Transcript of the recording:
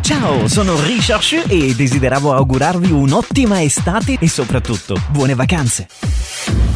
Ciao, sono Richard Shu e desideravo augurarvi un'ottima estate e soprattutto buone vacanze.